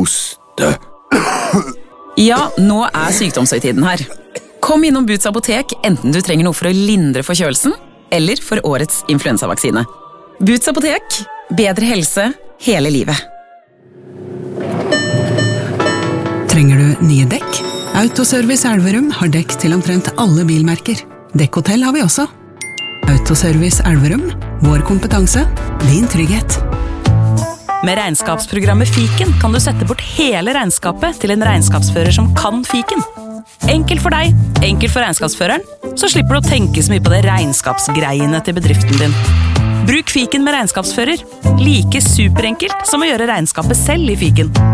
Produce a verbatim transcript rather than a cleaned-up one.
hoste. Ja, nå er sykdomshøytiden her. Kom innom Boots apotek enten du trenger noe for å lindre forkjølelsen, eller for årets influensavaksine. Boots apotek, bedre helse hele livet. Trenger du nye dekk? Autoservice Elverum har dekk til omtrent alle bilmerker. Dekkhotell har vi også. Autoservice Elverum, vår kompetanse, din trygghet. Med regnskapsprogrammet Fiken kan du sette bort hele regnskapet til en regnskapsfører som kan Fiken. Enkelt for deg, enkelt for regnskapsføreren, så slipper du å tenke så mye på det regnskapsgreiene til bedriften din. Bruk Fiken med regnskapsfører. Like superenkelt som å gjøre regnskapet selv i Fiken.